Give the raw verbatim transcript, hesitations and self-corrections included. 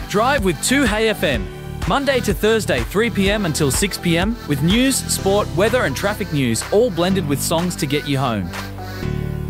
Drive with two Hey F M. Monday to Thursday, three p m until six p m, with news, sport, weather and traffic news, all blended with songs to get you home.